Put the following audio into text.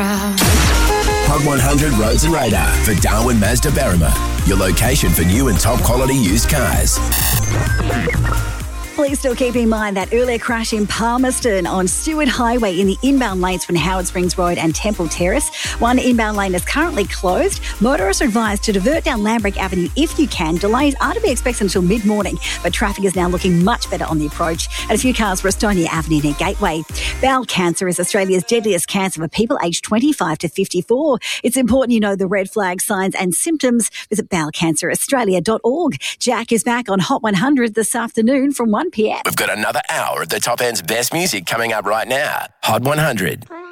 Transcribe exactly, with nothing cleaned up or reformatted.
Hot one hundred Roads and Radar for Darwin Mazda Berrima, your location for new and top quality used cars. Please still keep in mind that earlier crash in Palmerston on Stewart Highway in the inbound lanes from Howard Springs Road and Temple Terrace. One inbound lane is currently closed. Motorists are advised to divert down Lambrick Avenue if you can. Delays are to be expected until mid-morning, but traffic is now looking much better on the approach. And a few cars for Estonia Avenue near Gateway. Bowel cancer is Australia's deadliest cancer for people aged twenty-five to fifty-four. It's important you know the red flag signs and symptoms. Visit bowel cancer australia dot org. Jack is back on Hot one hundred this afternoon from one p.m. We've got another hour of the top end's best music coming up right now. Hot one hundred.